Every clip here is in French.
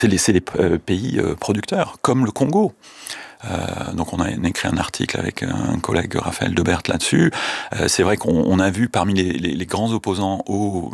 c'est les pays producteurs, comme le Congo. Donc on a écrit un article avec un collègue Raphaël Debert là-dessus. C'est vrai qu'on a vu parmi les grands opposants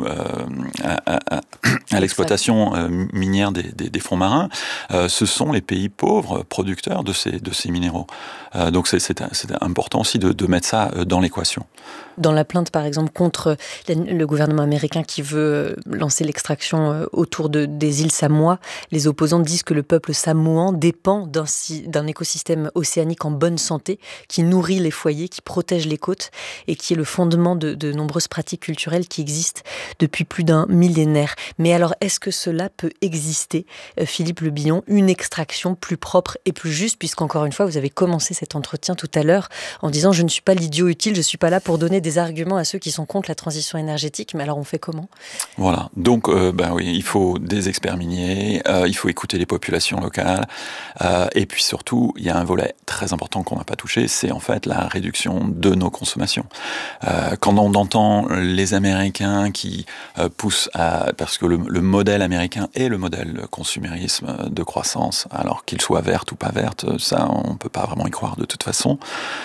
à l'exploitation minière des fonds marins, ce sont les pays pauvres producteurs de ces minéraux. Donc c'est important aussi de mettre ça dans l'équation. Dans la plainte, par exemple, contre le gouvernement américain qui veut lancer l'extraction autour des îles Samoa, les opposants disent que le peuple samoan dépend d'un écosystème océanique en bonne santé, qui nourrit les foyers, qui protège les côtes et qui est le fondement de nombreuses pratiques culturelles qui existent depuis plus d'un millénaire. Mais alors, est-ce que cela peut exister, Philippe Le Billon, une extraction plus propre et plus juste, puisqu'encore une fois, vous avez commencé cet entretien tout à l'heure en disant « je ne suis pas l'idiot utile, je ne suis pas là pour donner des arguments à ceux qui sont contre la transition énergétique ». Mais alors, on fait comment ? Voilà, donc oui, il faut des experts miniers, il faut écouter les populations locales, et puis surtout, il y a un volet très important qu'on n'a pas touché, c'est en fait la réduction de nos consommations. Quand on entend les Américains qui poussent parce que le modèle américain est le modèle consumérisme de croissance, alors qu'il soit verte ou pas verte, ça on peut pas vraiment y croire de toute façon.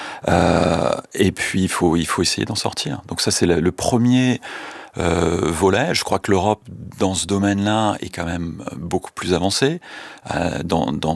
Et puis il faut essayer d'en sortir. Donc ça c'est le premier volet. Je crois que l'Europe, dans ce domaine-là, est quand même beaucoup plus avancée dans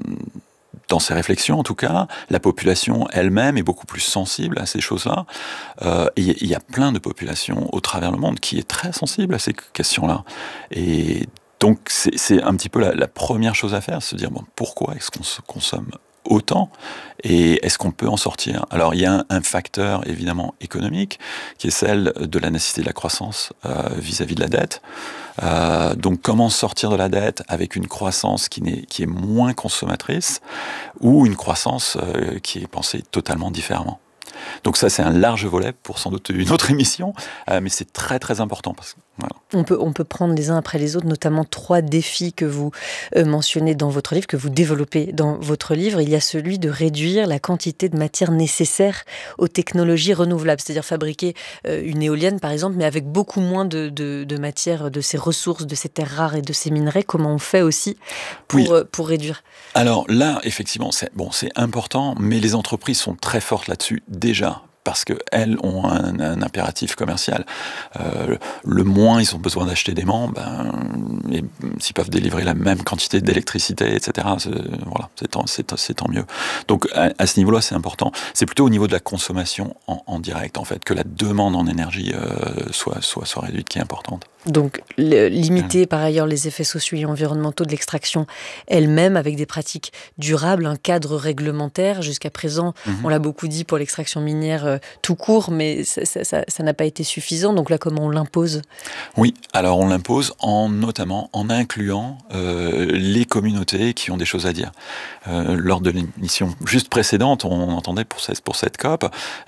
ses réflexions, en tout cas. La population elle-même est beaucoup plus sensible à ces choses-là. Il y a plein de populations au travers le monde qui est très sensible à ces questions-là. Et donc, c'est un petit peu la première chose à faire, se dire, bon, pourquoi est-ce qu'on se consomme autant, et est-ce qu'on peut en sortir ? Alors il y a un facteur évidemment économique qui est celle de la nécessité de la croissance vis-à-vis de la dette. Donc comment sortir de la dette avec une croissance qui est moins consommatrice, ou une croissance qui est pensée totalement différemment. Donc ça, c'est un large volet pour sans doute une autre émission, mais c'est très très important. Parce que, voilà. On peut prendre les uns après les autres, notamment 3 défis que vous mentionnez dans votre livre, que vous développez dans votre livre. Il y a celui de réduire la quantité de matière nécessaire aux technologies renouvelables, c'est-à-dire fabriquer une éolienne par exemple, mais avec beaucoup moins de matière, de ces ressources, de ces terres rares et de ces minerais. Comment on fait aussi pour réduire ? Alors là, effectivement, c'est important, mais les entreprises sont très fortes là-dessus déjà, parce qu'elles ont un impératif commercial. Le moins ils ont besoin d'acheter d'aimants, et s'ils peuvent délivrer la même quantité d'électricité, etc., c'est tant mieux. Donc à ce niveau-là, c'est important. C'est plutôt au niveau de la consommation en direct, en fait, que la demande en énergie soit réduite, qui est importante. Donc limiter par ailleurs les effets sociaux et environnementaux de l'extraction elle-même avec des pratiques durables, un cadre réglementaire. Jusqu'à présent, on l'a beaucoup dit pour l'extraction minière tout court, mais ça n'a pas été suffisant. Donc là, comment on l'impose ? Oui, alors on l'impose notamment en incluant les communautés qui ont des choses à dire. Lors de l'émission juste précédente, on entendait pour cette COP,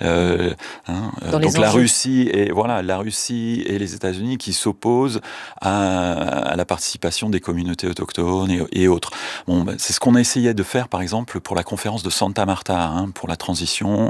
donc la Russie et les États-Unis qui s'opposent à la participation des communautés autochtones et autres. C'est ce qu'on a essayé de faire, par exemple, pour la conférence de Santa Marta, pour la transition,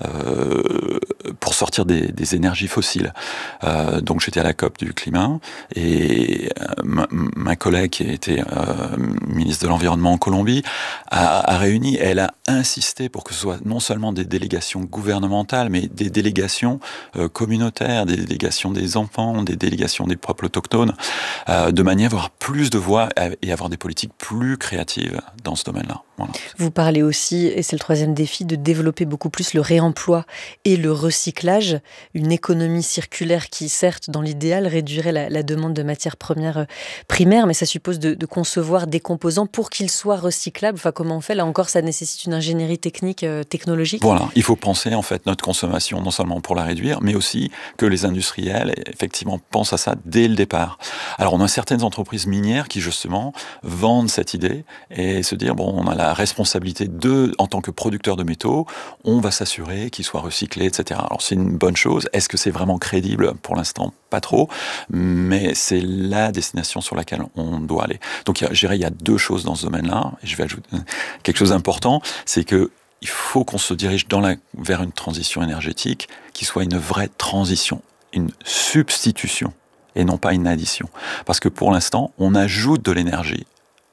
pour sortir des énergies fossiles. Donc j'étais à la COP du climat, et ma collègue qui était ministre de l'Environnement en Colombie a réuni, elle a insisté pour que ce soit non seulement des délégations gouvernementales, mais des délégations communautaires, des délégations des enfants, des délégations des peuples autochtones, de manière à avoir plus de voix et avoir des politiques plus créatives dans ce domaine-là. Voilà. Vous parlez aussi, et c'est le 3e défi, de développer beaucoup plus le réemploi et le recyclage, une économie circulaire qui, certes, dans l'idéal, réduirait la demande de matières premières primaires, mais ça suppose de concevoir des composants pour qu'ils soient recyclables. Enfin, comment on fait ? Là encore, ça nécessite une ingénierie technique, technologique. Voilà, il faut penser en fait notre consommation non seulement pour la réduire, mais aussi que les industriels effectivement pensent à ça dès le départ. Alors on a certaines entreprises minières qui justement vendent cette idée et se dire on a la responsabilité en tant que producteur de métaux, on va s'assurer qu'ils soient recyclés, etc. Alors c'est une bonne chose. Est-ce que c'est vraiment crédible ? Pour l'instant, pas trop, mais c'est la destination sur laquelle on doit aller. Donc je dirais il y a 2 choses dans ce domaine-là, et je vais ajouter quelque chose d'important, c'est que il faut qu'on se dirige vers une transition énergétique qui soit une vraie transition, une substitution, et non pas une addition. Parce que pour l'instant, on ajoute de l'énergie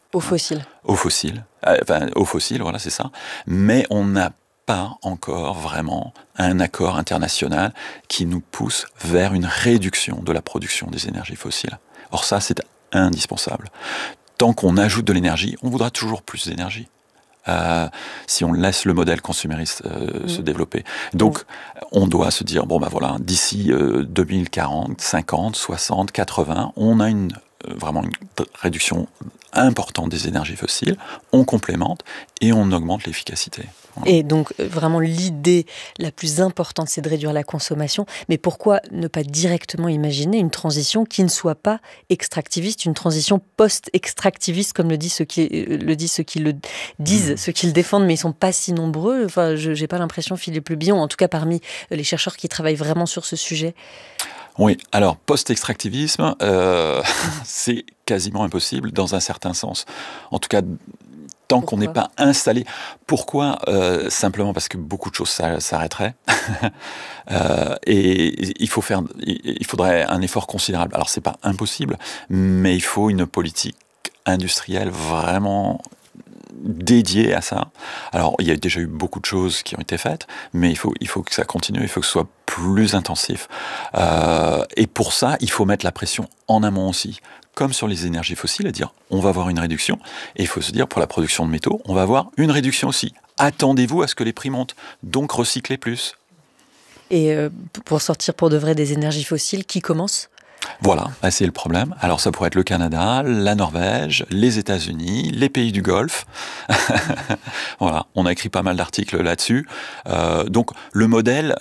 Aux fossiles. Aux fossiles. Aux fossiles, voilà, c'est ça. Mais on n'a pas encore vraiment un accord international qui nous pousse vers une réduction de la production des énergies fossiles. Or ça, c'est indispensable. Tant qu'on ajoute de l'énergie, on voudra toujours plus d'énergie. Si on laisse le modèle consumériste se développer. Donc, on doit se dire, d'ici 2040, 50, 60, 80, on a vraiment une réduction importante des énergies fossiles, on complémente et on augmente l'efficacité. Voilà. Et donc, vraiment, l'idée la plus importante, c'est de réduire la consommation. Mais pourquoi ne pas directement imaginer une transition qui ne soit pas extractiviste, une transition post-extractiviste, comme le disent ceux qui le disent, ceux qui le défendent, mais ils ne sont pas si nombreux. Enfin, je n'ai pas l'impression, Philippe Le Billon, en tout cas parmi les chercheurs qui travaillent vraiment sur ce sujet. Oui, alors post-extractivisme, c'est quasiment impossible dans un certain sens. En tout cas, tant qu'on n'est pas installé. Pourquoi ? Simplement parce que beaucoup de choses s'arrêteraient. Et il faudrait un effort considérable. Alors, c'est pas impossible, mais il faut une politique industrielle vraiment dédiée à ça. Alors, il y a déjà eu beaucoup de choses qui ont été faites, mais il faut que ça continue, il faut que ce soit plus intensif. Et pour ça, il faut mettre la pression en amont aussi. Comme sur les énergies fossiles, à dire on va avoir une réduction, et il faut se dire pour la production de métaux, on va avoir une réduction aussi. Attendez-vous à ce que les prix montent, donc recyclez plus. Et pour sortir pour de vrai des énergies fossiles, qui commence ? Voilà, c'est le problème. Alors ça pourrait être le Canada, la Norvège, les États-Unis, les pays du Golfe. Voilà, on a écrit pas mal d'articles là-dessus. Donc le modèle...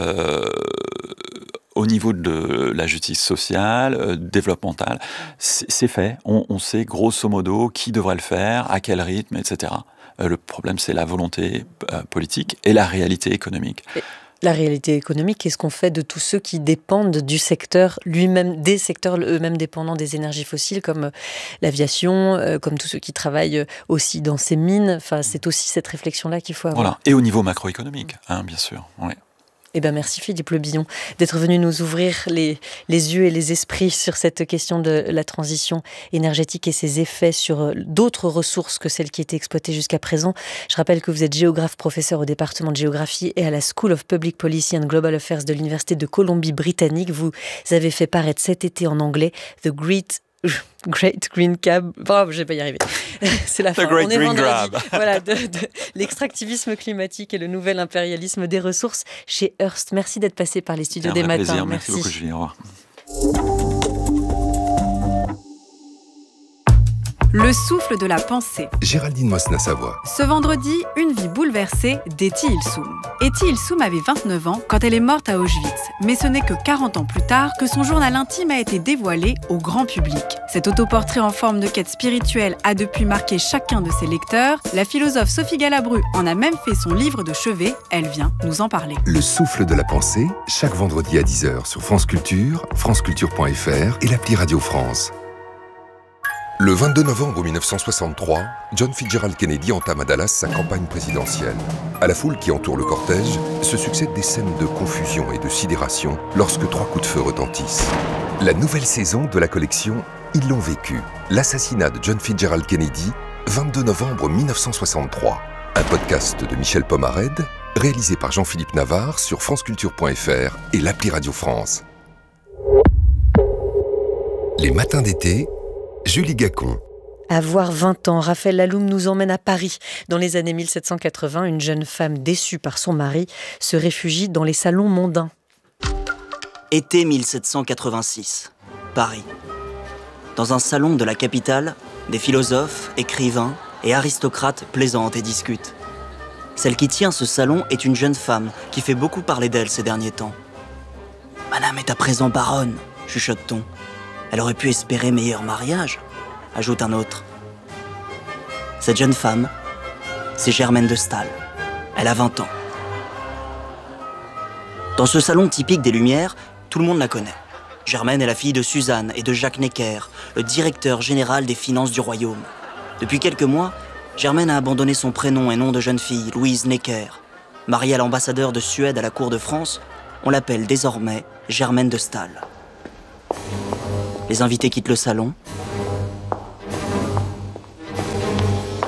au niveau de la justice sociale, développementale, c'est fait. On sait grosso modo qui devrait le faire, à quel rythme, etc. Le problème, c'est la volonté politique et la réalité économique. La réalité économique, qu'est-ce qu'on fait de tous ceux qui dépendent du secteur lui-même, des secteurs eux-mêmes dépendants des énergies fossiles, comme l'aviation, comme tous ceux qui travaillent aussi dans ces mines. Enfin, c'est aussi cette réflexion-là qu'il faut avoir. Voilà. Et au niveau macroéconomique, bien sûr. Oui. Eh bien, merci Philippe Le Billon d'être venu nous ouvrir les yeux et les esprits sur cette question de la transition énergétique et ses effets sur d'autres ressources que celles qui étaient exploitées jusqu'à présent. Je rappelle que vous êtes géographe, professeur au département de géographie et à la School of Public Policy and Global Affairs de l'Université de Colombie-Britannique. Vous avez fait paraître cet été en anglais The Great Green Cab. Bravo, je vais pas y arriver. C'est la fin. On est vendredi. Grab. Voilà, de l'extractivisme climatique et le nouvel impérialisme des ressources chez Hearst. Merci d'être passé par les studios des matins. Plaisir. Merci beaucoup, Julie. Au revoir. Le souffle de la pensée. Géraldine Mosna-Savoie. Ce vendredi, une vie bouleversée d'Etty Ilsoum. Etty Ilsoum avait 29 ans quand elle est morte à Auschwitz. Mais ce n'est que 40 ans plus tard que son journal intime a été dévoilé au grand public. Cet autoportrait en forme de quête spirituelle a depuis marqué chacun de ses lecteurs. La philosophe Sophie Galabru en a même fait son livre de chevet. Elle vient nous en parler. Le souffle de la pensée, chaque vendredi à 10h sur France Culture, franceculture.fr et l'appli Radio France. Le 22 novembre 1963, John Fitzgerald Kennedy entame à Dallas sa campagne présidentielle. À la foule qui entoure le cortège, se succèdent des scènes de confusion et de sidération lorsque 3 coups de feu retentissent. La nouvelle saison de la collection « Ils l'ont vécu », l'assassinat de John Fitzgerald Kennedy, 22 novembre 1963. Un podcast de Michel Pomarède, réalisé par Jean-Philippe Navarre sur franceculture.fr et l'appli Radio France. Les matins d'été, Julie Gacon. Avoir 20 ans, Raphaël Laloum nous emmène à Paris. Dans les années 1780, une jeune femme déçue par son mari se réfugie dans les salons mondains. Été 1786, Paris. Dans un salon de la capitale, des philosophes, écrivains et aristocrates plaisantent et discutent. Celle qui tient ce salon est une jeune femme qui fait beaucoup parler d'elle ces derniers temps. « Madame est à présent baronne », chuchote-t-on. « Elle aurait pu espérer meilleur mariage », ajoute un autre. Cette jeune femme, c'est Germaine de Staël. Elle a 20 ans. Dans ce salon typique des Lumières, tout le monde la connaît. Germaine est la fille de Suzanne et de Jacques Necker, le directeur général des finances du royaume. Depuis quelques mois, Germaine a abandonné son prénom et nom de jeune fille, Louise Necker. Mariée à l'ambassadeur de Suède à la cour de France, on l'appelle désormais Germaine de Staël. Les invités quittent le salon.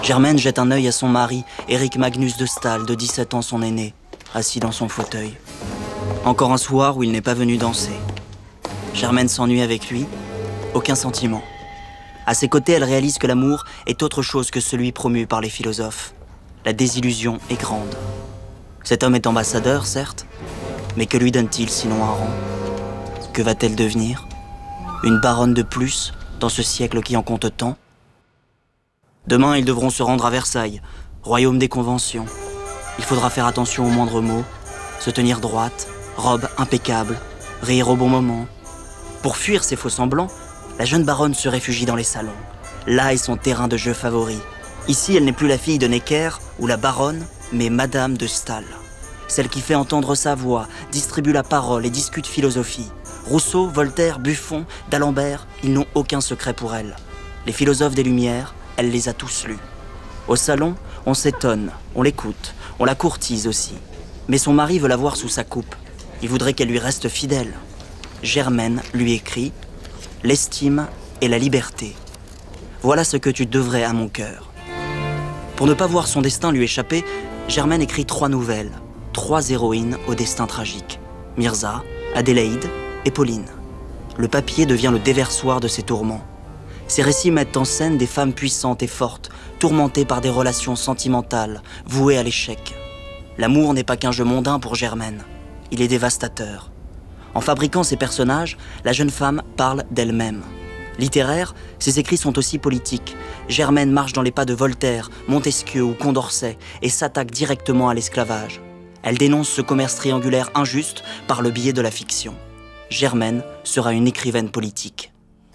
Germaine jette un œil à son mari, Éric Magnus de Staël, de 17 ans son aîné, assis dans son fauteuil. Encore un soir où il n'est pas venu danser. Germaine s'ennuie avec lui, aucun sentiment. À ses côtés, elle réalise que l'amour est autre chose que celui promu par les philosophes. La désillusion est grande. Cet homme est ambassadeur, certes, mais que lui donne-t-il sinon un rang? Que va-t-elle devenir? Une baronne de plus dans ce siècle qui en compte tant? Demain, ils devront se rendre à Versailles, royaume des conventions. Il faudra faire attention aux moindres mots, se tenir droite, robe impeccable, rire au bon moment. Pour fuir ces faux semblants, la jeune baronne se réfugie dans les salons. Là est son terrain de jeu favori. Ici, elle n'est plus la fille de Necker ou la baronne, mais Madame de Staël. Celle qui fait entendre sa voix, distribue la parole et discute philosophie. Rousseau, Voltaire, Buffon, d'Alembert, ils n'ont aucun secret pour elle. Les philosophes des Lumières, elle les a tous lus. Au salon, on s'étonne, on l'écoute, on la courtise aussi. Mais son mari veut la voir sous sa coupe. Il voudrait qu'elle lui reste fidèle. Germaine lui écrit « L'estime et la liberté. Voilà ce que tu devrais à mon cœur. » Pour ne pas voir son destin lui échapper, Germaine écrit 3 nouvelles, 3 héroïnes au destin tragique. Mirza, Adélaïde et Pauline. Le papier devient le déversoir de ses tourments. Ces récits mettent en scène des femmes puissantes et fortes, tourmentées par des relations sentimentales, vouées à l'échec. L'amour n'est pas qu'un jeu mondain pour Germaine. Il est dévastateur. En fabriquant ses personnages, la jeune femme parle d'elle-même. Littéraire, ses écrits sont aussi politiques. Germaine marche dans les pas de Voltaire, Montesquieu ou Condorcet et s'attaque directement à l'esclavage. Elle dénonce ce commerce triangulaire injuste par le biais de la fiction. Germaine sera une écrivaine politique.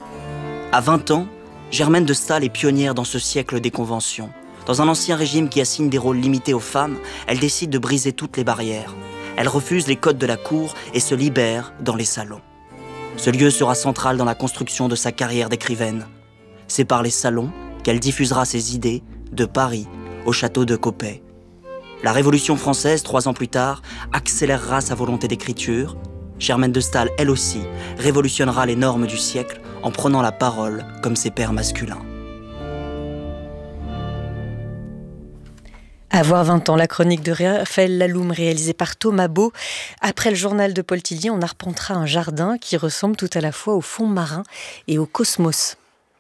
À 20 ans, Germaine de Staël est pionnière dans ce siècle des conventions. Dans un ancien régime qui assigne des rôles limités aux femmes, elle décide de briser toutes les barrières. Elle refuse les codes de la cour et se libère dans les salons. Ce lieu sera central dans la construction de sa carrière d'écrivaine. C'est par les salons qu'elle diffusera ses idées de Paris au château de Coppet. La Révolution française, 3 ans plus tard, accélérera sa volonté d'écriture. Germaine de Staël, elle aussi, révolutionnera les normes du siècle en prenant la parole comme ses pairs masculins. Avoir 20 ans, la chronique de Raphaël Laloum réalisée par Thomas Beau. Après le journal de Paul Tillier, on arpentera un jardin qui ressemble tout à la fois au fond marin et au cosmos.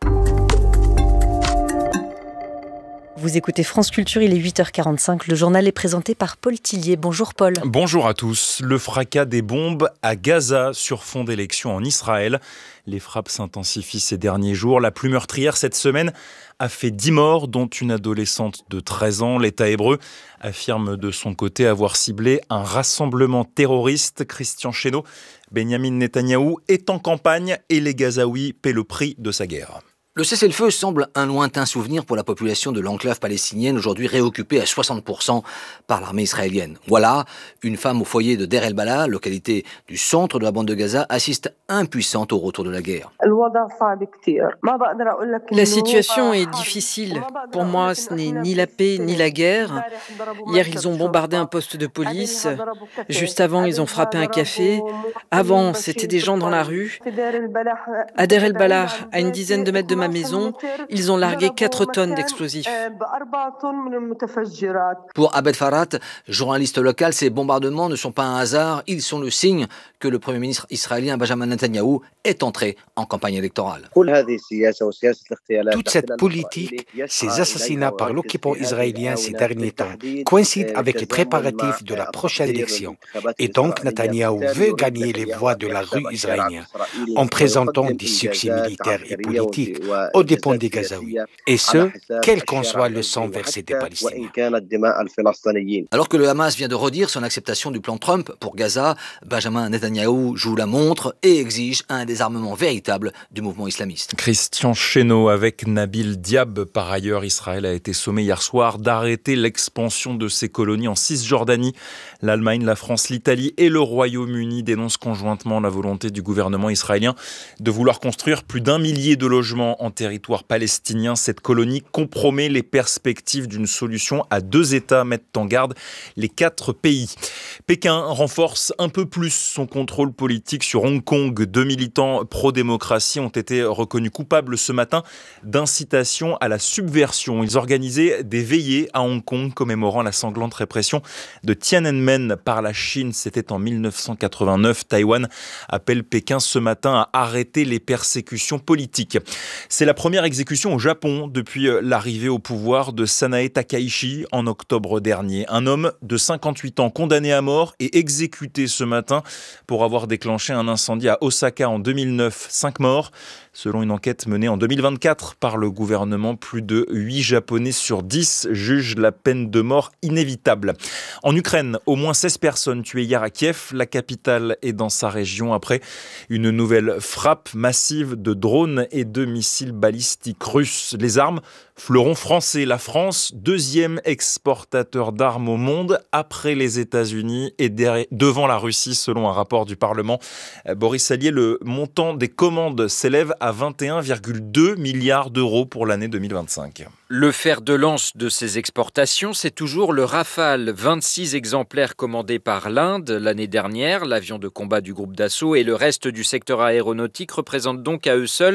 Vous écoutez France Culture, il est 8h45. Le journal est présenté par Paul Tillier. Bonjour Paul. Bonjour à tous. Le fracas des bombes à Gaza sur fond d'élections en Israël. Les frappes s'intensifient ces derniers jours. La plus meurtrière cette semaine a fait 10 morts, dont une adolescente de 13 ans. L'État hébreu affirme de son côté avoir ciblé un rassemblement terroriste. Christian Chesneau, Benyamin Netanyahou est en campagne et les Gazaouis paient le prix de sa guerre. Le cessez-le-feu semble un lointain souvenir pour la population de l'enclave palestinienne, aujourd'hui réoccupée à 60% par l'armée israélienne. Voilà, une femme au foyer de Deir el-Balah, localité du centre de la bande de Gaza, assiste impuissante au retour de la guerre. La situation est difficile. Pour moi, ce n'est ni la paix ni la guerre. Hier, ils ont bombardé un poste de police. Juste avant, ils ont frappé un café. Avant, c'était des gens dans la rue. À Deir el-Balah, à une dizaine de mètres de ma maison, ils ont largué 4 tonnes d'explosifs. Pour Abed Farat, journaliste local, ces bombardements ne sont pas un hasard, ils sont le signe que le Premier ministre israélien Benjamin Netanyahou est entré en campagne électorale. Toute cette politique, ces assassinats par l'occupant israélien ces derniers temps, coïncident avec les préparatifs de la prochaine élection. Et donc Netanyahou veut gagner les voix de la rue israélienne en présentant des succès militaires et politiques aux dépens des Gazaouis. Et ce, quel qu'en soit le sang versé des Palestiniens. Alors que le Hamas vient de redire son acceptation du plan Trump pour Gaza, Benjamin Netanyahou joue la montre et exige un désarmement véritable du mouvement islamiste. Christian Chesneau avec Nabil Diab. Par ailleurs, Israël a été sommé hier soir d'arrêter l'expansion de ses colonies en Cisjordanie. L'Allemagne, la France, l'Italie et le Royaume-Uni dénoncent conjointement la volonté du gouvernement israélien de vouloir construire plus d'1 millier de logements en territoire palestinien. Cette colonie compromet les perspectives d'une solution à 2 États, mettent en garde les 4 pays. Pékin renforce un peu plus son contrôle politique sur Hong Kong. 2 militants pro-démocratie ont été reconnus coupables ce matin d'incitation à la subversion. Ils organisaient des veillées à Hong Kong commémorant la sanglante répression de Tiananmen par la Chine. C'était en 1989. Taïwan appelle Pékin ce matin à arrêter les persécutions politiques. C'est la première exécution au Japon depuis l'arrivée au pouvoir de Sanae Takaichi en octobre dernier. Un homme de 58 ans condamné à mort et exécuté ce matin pour avoir déclenché un incendie à Osaka en 2009. 5 morts. Selon une enquête menée en 2024 par le gouvernement, plus de 8 Japonais sur 10 jugent la peine de mort inévitable. En Ukraine, au moins 16 personnes tuées hier à Kiev, la capitale et dans sa région, après une nouvelle frappe massive de drones et de missiles balistiques russes. Les armes, fleuron français. La France, 2e exportateur d'armes au monde, après les États-Unis et devant la Russie, selon un rapport du Parlement. Boris Allier, le montant des commandes s'élève à 21,2 milliards d'euros pour l'année 2025. Le fer de lance de ces exportations, c'est toujours le Rafale. 26 exemplaires commandés par l'Inde l'année dernière. L'avion de combat du groupe Dassault et le reste du secteur aéronautique représentent donc à eux seuls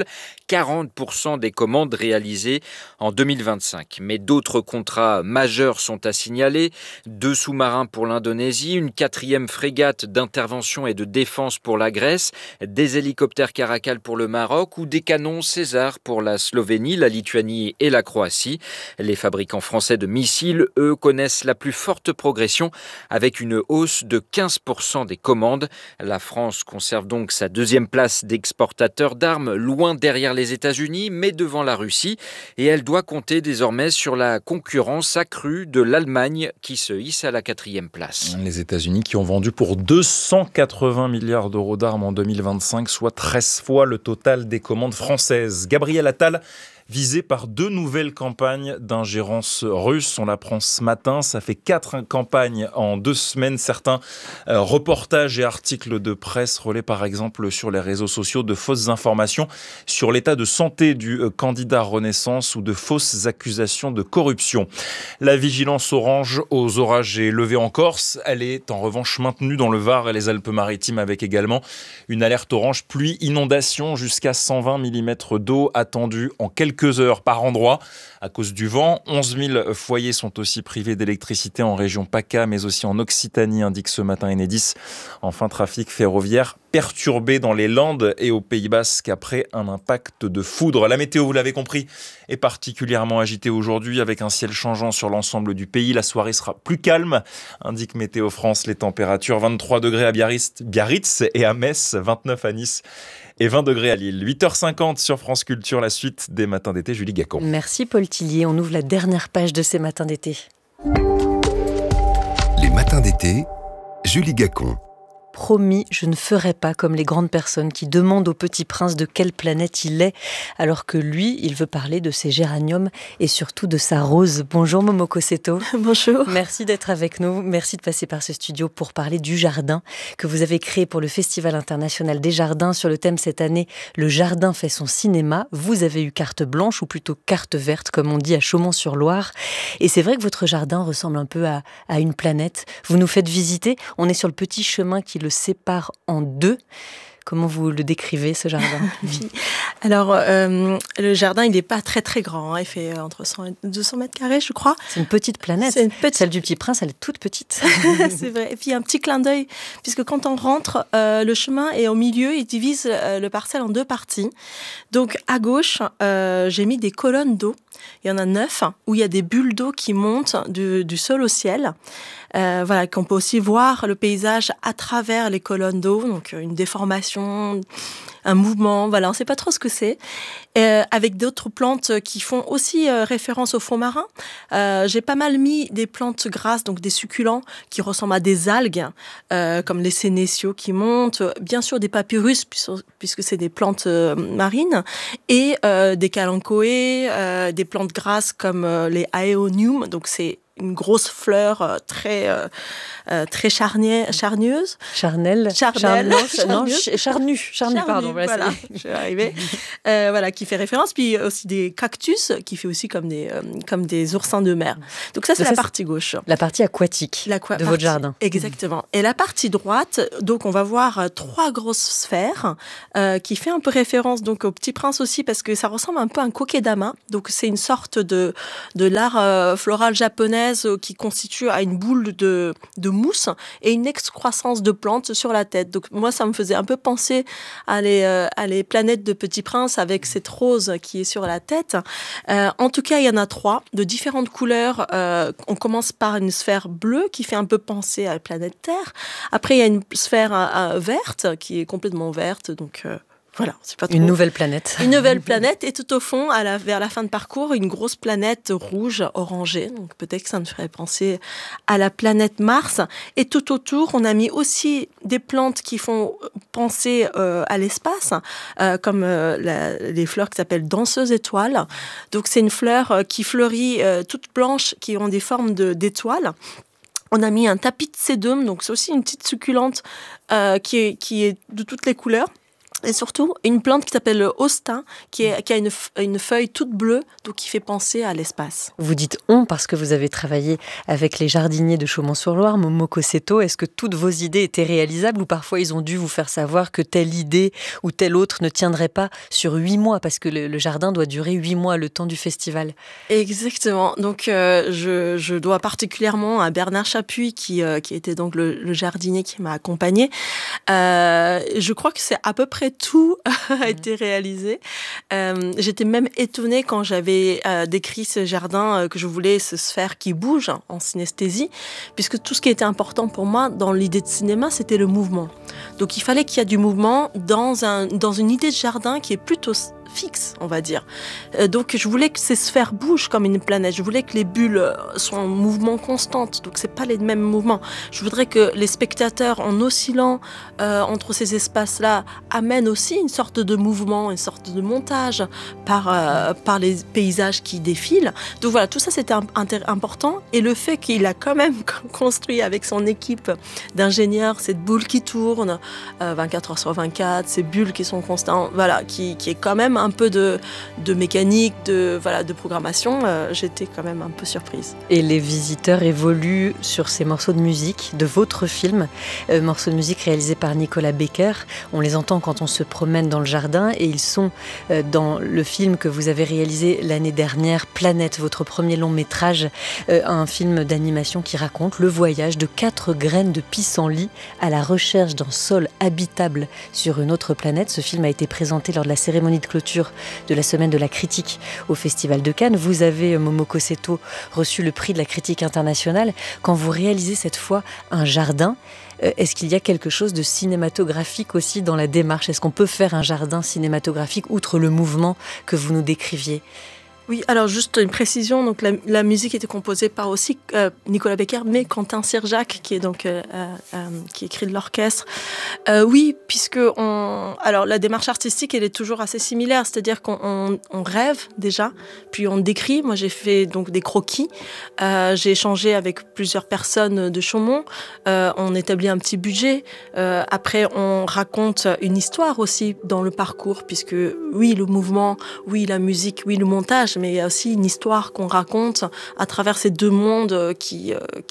40% des commandes réalisées en 2025. Mais d'autres contrats majeurs sont à signaler. 2 sous-marins pour l'Indonésie, une 4e frégate d'intervention et de défense pour la Grèce, des hélicoptères Caracal pour le Maroc ou des canons César pour la Slovénie, la Lituanie et la Croatie. Les fabricants français de missiles, eux, connaissent la plus forte progression avec une hausse de 15% des commandes. La France conserve donc sa 2e place d'exportateur d'armes, loin derrière les États-Unis, mais devant la Russie. Et elle doit compter désormais sur la concurrence accrue de l'Allemagne qui se hisse à la 4e place. Les États-Unis qui ont vendu pour 280 milliards d'euros d'armes en 2025, soit 13 fois le total des commandes françaises. Gabriel Attal, visé par 2 nouvelles campagnes d'ingérence russe. On l'apprend ce matin, ça fait 4 campagnes en 2 semaines. Certains reportages et articles de presse relaient par exemple sur les réseaux sociaux de fausses informations sur l'état de santé du candidat Renaissance ou de fausses accusations de corruption. La vigilance orange aux orages est levée en Corse. Elle est en revanche maintenue dans le Var et les Alpes-Maritimes avec également une alerte orange pluie inondation jusqu'à 120 mm d'eau attendue en quelques heures par endroit à cause du vent. 11 000 foyers sont aussi privés d'électricité en région PACA, mais aussi en Occitanie, indique ce matin Enedis. Enfin, trafic ferroviaire perturbé dans les Landes et au Pays Basque après un impact de foudre. La météo, vous l'avez compris, est particulièrement agitée aujourd'hui avec un ciel changeant sur l'ensemble du pays. La soirée sera plus calme, indique Météo France. Les températures 23 degrés à Biarritz et à Metz, 29 à Nice et 20 degrés à Lille. 8h50 sur France Culture, la suite des Matins d'été. Julie Gacon. Merci Paul Tillier. On ouvre la dernière page de ces Matins d'été. Les Matins d'été, Julie Gacon. Promis, je ne ferai pas comme les grandes personnes qui demandent au petit prince de quelle planète il est, alors que lui, il veut parler de ses géraniums et surtout de sa rose. Bonjour Momoko Seto. Bonjour. Merci d'être avec nous. Merci de passer par ce studio pour parler du jardin que vous avez créé pour le Festival international des jardins sur le thème cette année, le jardin fait son cinéma. Vous avez eu carte blanche ou plutôt carte verte, comme on dit à Chaumont-sur-Loire. Et c'est vrai que votre jardin ressemble un peu à une planète. Vous nous faites visiter. On est sur le petit chemin qui le sépare en 2. Comment vous le décrivez, ce jardin? Alors, le jardin, il n'est pas très très grand. Hein. Il fait entre 100 et 200 mètres carrés, je crois. C'est une petite planète. C'est une petite... Celle du Petit Prince, elle est toute petite. C'est vrai. Et puis, un petit clin d'œil, puisque quand on rentre, le chemin est au milieu. Il divise le parcelle en 2 parties. Donc, à gauche, j'ai mis des colonnes d'eau. Il y en a 9, où il y a des bulles d'eau qui montent du sol au ciel. Voilà, qu'on peut aussi voir le paysage à travers les colonnes d'eau, donc une déformation, un mouvement, voilà, on ne sait pas trop ce que c'est. Avec d'autres plantes qui font aussi référence au fond marin. J'ai pas mal mis des plantes grasses, donc des succulents qui ressemblent à des algues, comme les sénéciaux qui montent, bien sûr des papyrus, puisque c'est des plantes marines, et des kalanchoé, des plantes grasses comme les aeonium, donc c'est une grosse fleur très charnieuse. Charnelle. Charnue, pardon. Voilà, je suis arrivée. Voilà, qui fait référence. Puis aussi des cactus, qui fait aussi comme des oursins de mer. Donc ça, c'est la partie gauche. La partie aquatique de votre jardin. Exactement. Et la partie droite, donc on va voir 3 grosses sphères qui fait un peu référence donc au Petit Prince aussi, parce que ça ressemble un peu à un kokedama. Donc c'est une sorte de l'art floral japonaise qui constitue à une boule de mousse et une excroissance de plantes sur la tête. Donc moi, ça me faisait un peu penser à les planètes de Petit Prince avec cette rose qui est sur la tête. En tout cas, il y en a 3 de différentes couleurs. On commence par une sphère bleue qui fait un peu penser à la planète Terre. Après, il y a une sphère verte qui est complètement verte. Donc voilà, c'est pas trop... Une nouvelle planète. Une nouvelle planète. Et tout au fond, vers la fin de parcours, une grosse planète rouge, orangée. Donc peut-être que ça me ferait penser à la planète Mars. Et tout autour, on a mis aussi des plantes qui font penser à l'espace, comme les fleurs qui s'appellent danseuses étoiles. Donc c'est une fleur qui fleurit toute blanche, qui ont des formes d'étoiles. On a mis un tapis de sédum, donc c'est aussi une petite succulente qui est de toutes les couleurs. Et surtout, une plante qui s'appelle le hostin, qui a une feuille toute bleue, donc qui fait penser à l'espace. Vous dites « on » parce que vous avez travaillé avec les jardiniers de Chaumont-sur-Loire, Momoko Seto. Est-ce que toutes vos idées étaient réalisables ou parfois ils ont dû vous faire savoir que telle idée ou telle autre ne tiendrait pas sur 8 mois parce que le jardin doit durer 8 mois, le temps du festival? Exactement. Donc, je dois particulièrement à Bernard Chapuis qui était donc le jardinier qui m'a accompagnée. Je crois que c'est à peu près tout a été réalisé. J'étais même étonnée quand j'avais décrit ce jardin que je voulais ce sphère qui bouge en synesthésie, puisque tout ce qui était important pour moi dans l'idée de cinéma, c'était le mouvement. Donc il fallait qu'il y ait du mouvement dans une idée de jardin qui est plutôt fixe, on va dire. Donc je voulais que ces sphères bougent comme une planète. Je voulais que les bulles soient en mouvement constant. Donc c'est pas les mêmes mouvements. Je voudrais que les spectateurs, en oscillant entre ces espaces-là, amènent aussi une sorte de mouvement, une sorte de montage par les paysages qui défilent. Donc voilà, tout ça c'était important. Et le fait qu'il a quand même construit avec son équipe d'ingénieurs cette boule qui tourne 24 heures sur 24, ces bulles qui sont constantes, voilà, qui est quand même un peu de mécanique, de programmation, j'étais quand même un peu surprise. Et les visiteurs évoluent sur ces morceaux de musique de votre film, morceaux de musique réalisés par Nicolas Becker. On les entend quand on se promène dans le jardin et ils sont dans le film que vous avez réalisé l'année dernière, Planète, votre premier long métrage, un film d'animation qui raconte le voyage de 4 graines de pissenlit à la recherche d'un sol habitable sur une autre planète. Ce film a été présenté lors de la cérémonie de clôture de la semaine de la critique au Festival de Cannes. Vous avez, Momoko Seto, reçu le prix de la critique internationale. Quand vous réalisez cette fois un jardin, est-ce qu'il y a quelque chose de cinématographique aussi dans la démarche? Est-ce qu'on peut faire un jardin cinématographique outre le mouvement que vous nous décriviez? Oui, alors juste une précision, donc la musique était composée par aussi Nicolas Becker, mais Quentin Sirjac, qui est donc qui écrit de l'orchestre. Oui, puisque alors la démarche artistique, elle est toujours assez similaire, c'est-à-dire qu'on rêve déjà, puis on décrit. Moi, j'ai fait donc des croquis, j'ai échangé avec plusieurs personnes de Chaumont, on établit un petit budget. Après, on raconte une histoire aussi dans le parcours, puisque oui, le mouvement, oui, la musique, oui, le montage, mais il y a aussi une histoire qu'on raconte à travers ces deux mondes qui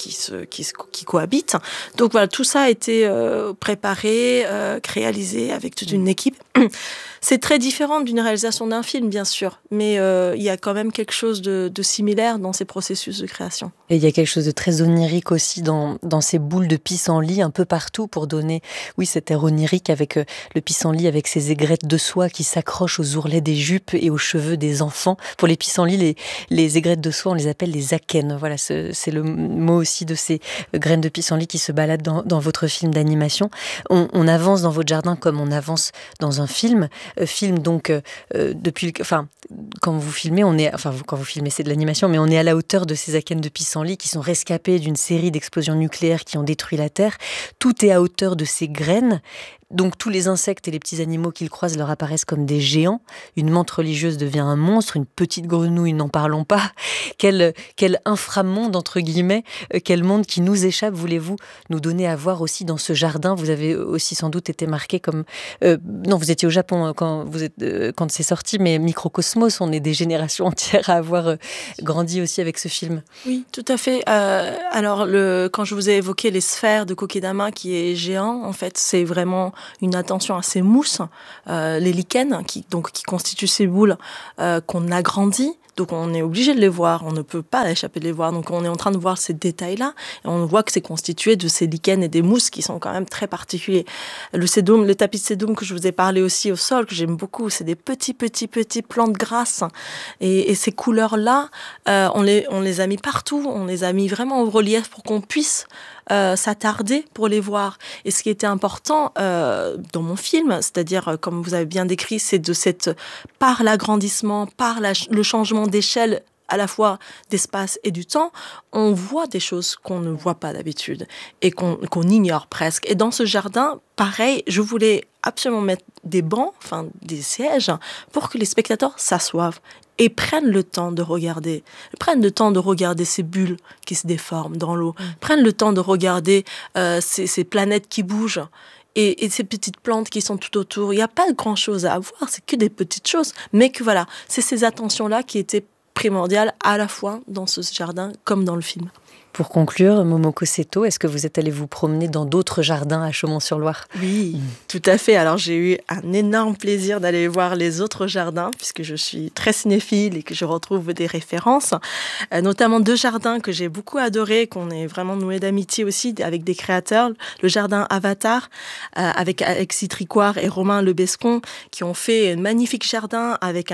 cohabitent. Donc voilà, tout ça a été préparé, réalisé avec toute une équipe. C'est très différent d'une réalisation d'un film, bien sûr, mais il y a quand même quelque chose de similaire dans ces processus de création. Et il y a quelque chose de très onirique aussi dans ces boules de pissenlit un peu partout pour donner, oui, cet air onirique avec le pissenlit, avec ces aigrettes de soie qui s'accrochent aux ourlets des jupes et aux cheveux des enfants. Pour les pissenlits, les aigrettes de soie, on les appelle les akènes. Voilà, c'est le mot aussi de ces graines de pissenlit qui se baladent dans votre film d'animation. On avance dans votre jardin comme on avance dans un film. Film donc quand vous filmez, quand vous filmez, c'est de l'animation, mais on est à la hauteur de ces akènes de pissenlit qui sont rescapés d'une série d'explosions nucléaires qui ont détruit la Terre. Tout est à hauteur de ces graines, Donc tous les insectes et les petits animaux qu'ils croisent leur apparaissent comme des géants. Une menthe religieuse devient un monstre, une petite grenouille, n'en parlons pas. Quel inframonde, entre guillemets, quel monde qui nous échappe, voulez-vous nous donner à voir aussi dans ce jardin. Vous avez aussi sans doute été marqué comme... non, vous étiez au Japon quand c'est sorti, mais Microcosmos, on est des générations entières à avoir grandi aussi avec ce film. Oui, tout à fait. Alors, quand je vous ai évoqué les sphères de Kokedama qui est géant, en fait, c'est vraiment une attention à ces mousses, les lichens, qui constituent ces boules qu'on agrandit. Donc on est obligé de les voir, on ne peut pas échapper de les voir. Donc on est en train de voir ces détails-là, et on voit que c'est constitué de ces lichens et des mousses qui sont quand même très particuliers. Le tapis de sédum que je vous ai parlé aussi au sol, que j'aime beaucoup, c'est des petits plantes grasses. Et ces couleurs-là, on les a mis partout, on les a mis vraiment au relief pour qu'on puisse s'attarder pour les voir. Et ce qui était important dans mon film, c'est-à-dire, comme vous avez bien décrit, c'est par l'agrandissement, par le changement d'échelle, à la fois d'espace et du temps, on voit des choses qu'on ne voit pas d'habitude et qu'on ignore presque. Et dans ce jardin, pareil, je voulais absolument mettre des bancs, enfin des sièges, pour que les spectateurs s'assoivent et prennent le temps de regarder. Prennent le temps de regarder ces bulles qui se déforment dans l'eau. Prennent le temps de regarder ces planètes qui bougent. Et ces petites plantes qui sont tout autour. Il n'y a pas grand-chose à voir, c'est que des petites choses. Mais que voilà, c'est ces attentions-là qui étaient primordiales à la fois dans ce jardin comme dans le film. Pour conclure, Momoko Seto, est-ce que vous êtes allé vous promener dans d'autres jardins à Chaumont-sur-Loire ? Oui, tout à fait. Alors j'ai eu un énorme plaisir d'aller voir les autres jardins, puisque je suis très cinéphile et que je retrouve des références, notamment 2 jardins que j'ai beaucoup adorés, qu'on est vraiment noué d'amitié aussi avec des créateurs. Le jardin Avatar, avec Alexis Tricoire et Romain Lebescon, qui ont fait un magnifique jardin avec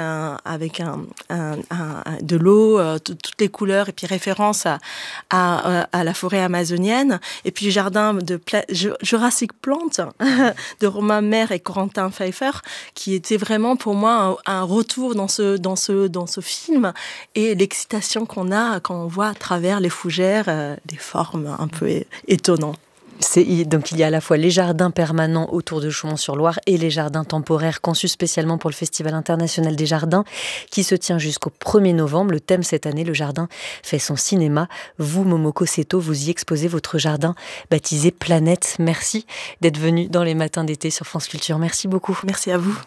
de l'eau, toutes les couleurs, et puis référence à la forêt amazonienne, et puis le jardin de Jurassic Plant de Romain Maire et Corentin Pfeiffer, qui était vraiment pour moi un retour dans ce film, et l'excitation qu'on a quand on voit à travers les fougères des formes un peu étonnantes. Donc il y a à la fois les jardins permanents autour de Chaumont-sur-Loire et les jardins temporaires conçus spécialement pour le Festival international des jardins qui se tient jusqu'au 1er novembre. Le thème cette année, le jardin fait son cinéma. Vous, Momoko Seto, vous y exposez votre jardin baptisé Planète. Merci d'être venu dans les matins d'été sur France Culture. Merci beaucoup. Merci à vous.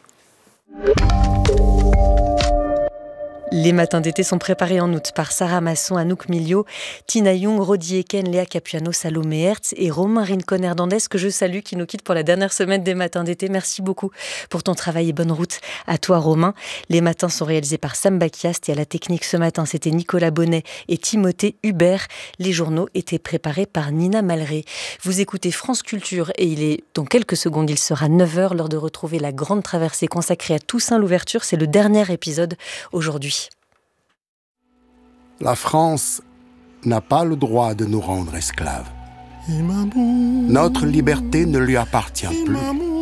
Les matins d'été sont préparés en août par Sarah Masson, Anouk Milio, Tina Young, Rodi Eken, Léa Capuano, Salomé Hertz et Romain Rincon-Hernandez, que je salue, qui nous quitte pour la dernière semaine des matins d'été. Merci beaucoup pour ton travail et bonne route à toi, Romain. Les matins sont réalisés par Sam Bakiast et à la technique ce matin, c'était Nicolas Bonnet et Timothée Hubert. Les journaux étaient préparés par Nina Malré. Vous écoutez France Culture et il est dans quelques secondes, il sera 9h, l'heure de retrouver la grande traversée consacrée à Toussaint Louverture. C'est le dernier épisode aujourd'hui. La France n'a pas le droit de nous rendre esclaves. Notre liberté ne lui appartient plus.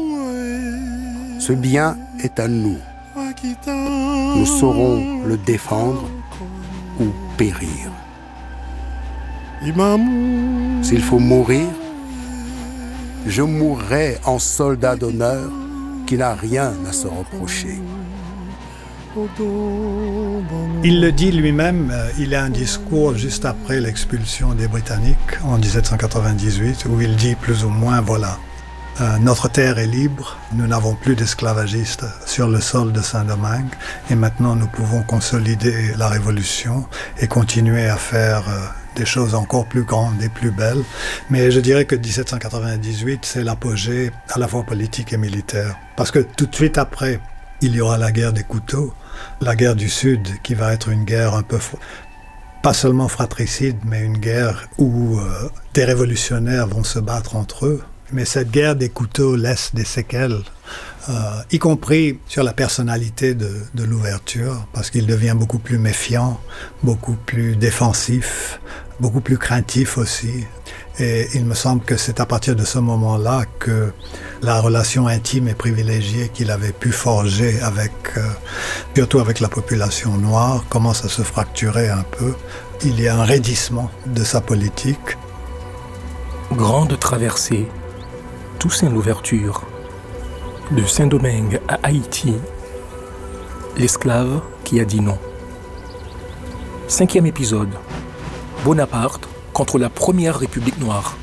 Ce bien est à nous. Nous saurons le défendre ou périr. S'il faut mourir, je mourrai en soldat d'honneur qui n'a rien à se reprocher. Il le dit lui-même, il a un discours juste après l'expulsion des Britanniques en 1798 où il dit plus ou moins, voilà, notre terre est libre, nous n'avons plus d'esclavagistes sur le sol de Saint-Domingue et maintenant nous pouvons consolider la révolution et continuer à faire des choses encore plus grandes et plus belles. Mais je dirais que 1798, c'est l'apogée à la fois politique et militaire. Parce que tout de suite après, il y aura la guerre des couteaux, la guerre du Sud, qui va être une guerre un peu, pas seulement fratricide, mais une guerre où des révolutionnaires vont se battre entre eux. Mais cette guerre des couteaux laisse des séquelles, y compris sur la personnalité de Louverture, parce qu'il devient beaucoup plus méfiant, beaucoup plus défensif, beaucoup plus craintif aussi. Et il me semble que c'est à partir de ce moment-là que la relation intime et privilégiée qu'il avait pu forger surtout avec la population noire, commence à se fracturer un peu. Il y a un raidissement de sa politique. Grande traversée, Toussaint Louverture, De Saint-Domingue à Haïti, l'esclave qui a dit non. 5e épisode. Bonaparte contre la première République noire.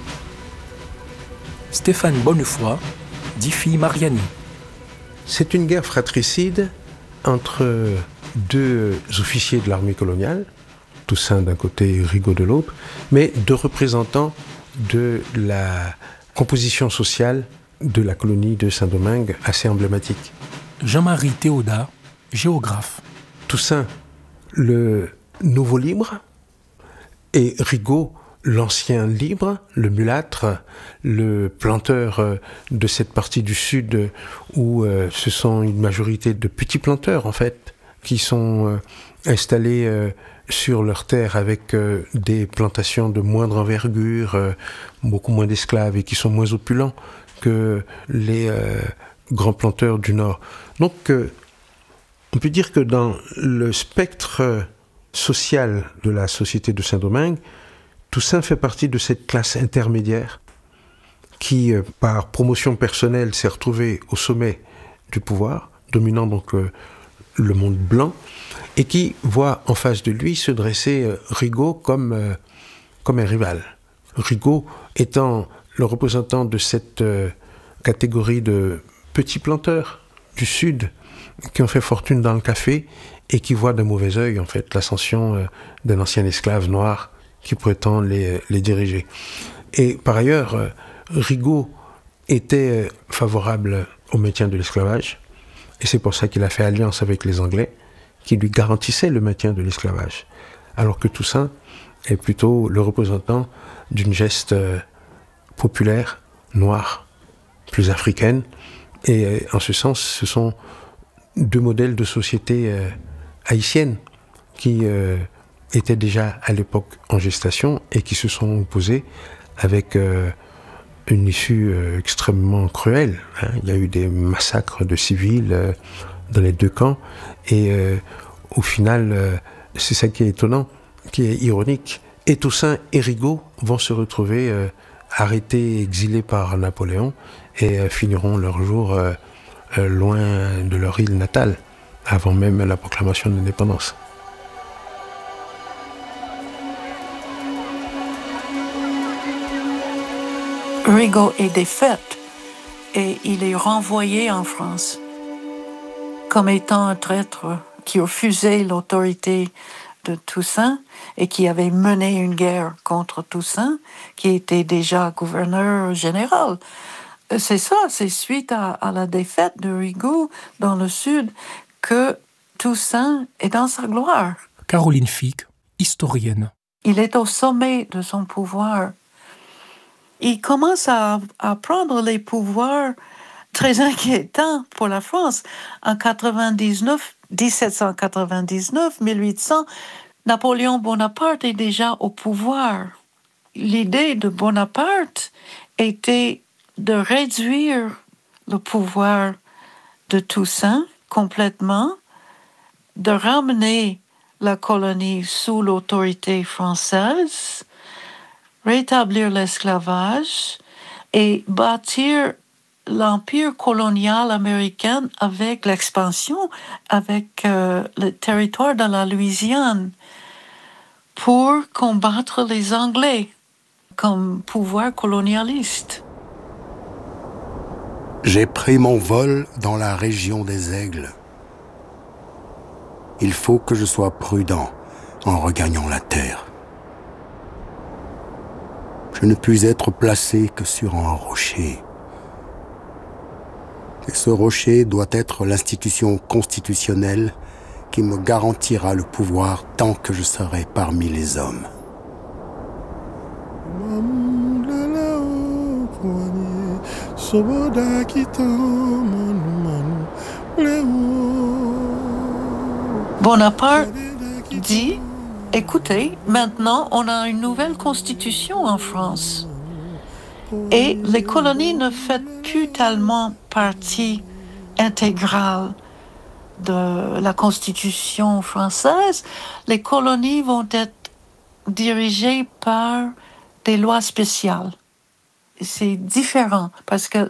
Stéphane Bonnefoy, dit Mariani. C'est une guerre fratricide entre deux officiers de l'armée coloniale, Toussaint d'un côté et Rigaud de l'autre, mais deux représentants de la composition sociale de la colonie de Saint-Domingue, assez emblématique. Jean-Marie Théodat, géographe. Toussaint, le nouveau libre, et Rigaud, l'ancien libre, le mulâtre, le planteur de cette partie du sud où ce sont une majorité de petits planteurs, en fait, qui sont installés sur leurs terres avec des plantations de moindre envergure, beaucoup moins d'esclaves et qui sont moins opulents que les grands planteurs du Nord. Donc, on peut dire que dans le spectre social de la société de Saint-Domingue, Toussaint fait partie de cette classe intermédiaire qui, par promotion personnelle, s'est retrouvée au sommet du pouvoir, dominant donc le monde blanc, et qui voit en face de lui se dresser Rigaud comme un rival. Rigaud étant le représentant de cette catégorie de petits planteurs du Sud qui ont fait fortune dans le café et qui voient d'un mauvais œil en fait l'ascension d'un ancien esclave noir qui prétend les diriger. Et par ailleurs, Rigaud était favorable au maintien de l'esclavage et c'est pour ça qu'il a fait alliance avec les Anglais qui lui garantissaient le maintien de l'esclavage. Alors que Toussaint est plutôt le représentant d'une geste populaire, noire, plus africaine. Et en ce sens, ce sont deux modèles de société haïtienne qui étaient déjà à l'époque en gestation et qui se sont opposés avec une issue extrêmement cruelle. Il y a eu des massacres de civils dans les deux camps et au final, c'est ça qui est étonnant, qui est ironique. Et Toussaint et Rigaud vont se retrouver arrêtés, exilés par Napoléon et finiront leur jour loin de leur île natale, avant même la proclamation de l'indépendance. Rigaud est défait et il est renvoyé en France comme étant un traître qui refusait l'autorité de Toussaint et qui avait mené une guerre contre Toussaint, qui était déjà gouverneur général. C'est ça, c'est suite à la défaite de Rigaud dans le Sud que Toussaint est dans sa gloire. Caroline Fick, historienne. Il est au sommet de son pouvoir. Il commence à prendre les pouvoirs très inquiétants pour la France. En 1799, 1800, Napoléon Bonaparte est déjà au pouvoir. L'idée de Bonaparte était de réduire le pouvoir de Toussaint complètement, de ramener la colonie sous l'autorité française, rétablir l'esclavage et bâtir l'empire colonial américain avec l'expansion, avec le territoire de la Louisiane, pour combattre les Anglais comme pouvoir colonialiste. J'ai pris mon vol dans la région des Aigles. Il faut que je sois prudent en regagnant la terre. Je ne puis être placé que sur un rocher. Et ce rocher doit être l'institution constitutionnelle qui me garantira le pouvoir tant que je serai parmi les hommes. Bonaparte dit, écoutez, maintenant on a une nouvelle constitution en France. Et les colonies ne font plus tellement partie intégrale de la Constitution française. Les colonies vont être dirigées par des lois spéciales. C'est différent parce que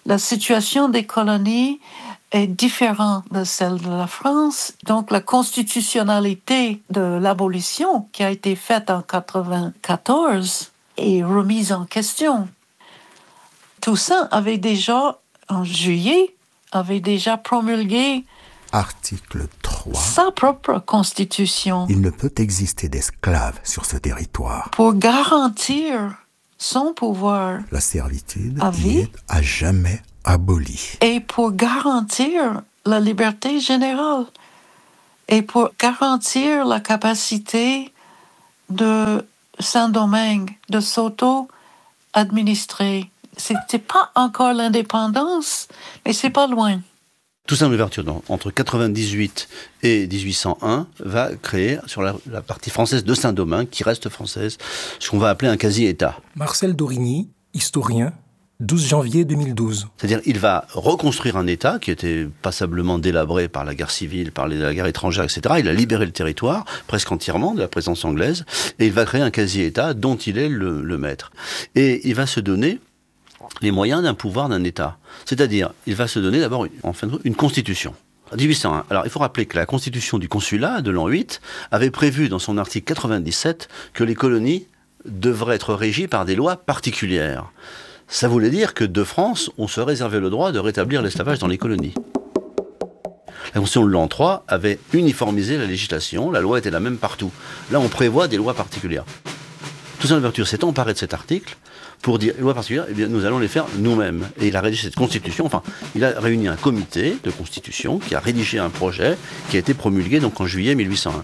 La situation des colonies est différente de celle de la France. Donc la constitutionnalité de l'abolition qui a été faite en 1994 est remise en question. Toussaint avait déjà, en juillet, promulgué Article 3. Sa propre constitution. Il ne peut exister d'esclaves sur ce territoire. Pour garantir son pouvoir. La servitude y est à jamais abolie. Et pour garantir la liberté générale. Et pour garantir la capacité de Saint-Domingue de s'auto-administrer. C'était pas encore l'indépendance, mais c'est pas loin. Toussaint Louverture, entre 98 et 1801, va créer sur la partie française de Saint-Domingue, qui reste française, ce qu'on va appeler un quasi-État. Marcel Dorigny, historien, 12 janvier 2012. C'est-à-dire il va reconstruire un État qui était passablement délabré par la guerre civile, par la guerre étrangère, etc. Il a libéré le territoire, presque entièrement, de la présence anglaise, et il va créer un quasi-État dont il est le maître. Et il va se donner les moyens d'un pouvoir d'un État. C'est-à-dire, il va se donner d'abord, une constitution. 1801. Alors, il faut rappeler que la constitution du consulat de l'an 8 avait prévu dans son article 97 que les colonies devraient être régies par des lois particulières. Ça voulait dire que de France, on se réservait le droit de rétablir l'esclavage dans les colonies. La constitution de l'an 3 avait uniformisé la législation, la loi était la même partout. Là, on prévoit des lois particulières. Toussaint Louverture s'est emparé de cet article pour dire, les lois particulières, eh bien, nous allons les faire nous-mêmes. Et il a rédigé cette constitution, il a réuni un comité de constitution qui a rédigé un projet qui a été promulgué donc en juillet 1801.